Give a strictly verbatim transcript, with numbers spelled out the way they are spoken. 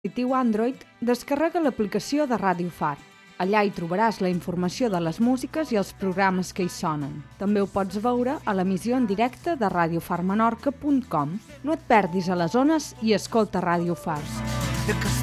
dispositiu Android, descarrega l'aplicació de Ràdio Far. Allà hi trobaràs la informació de les músiques i els programes que hi sonen. També ho pots veure a l'emissió en directe de radio far menorca punt com. No et perdis a les ones i escolta Ràdio Far.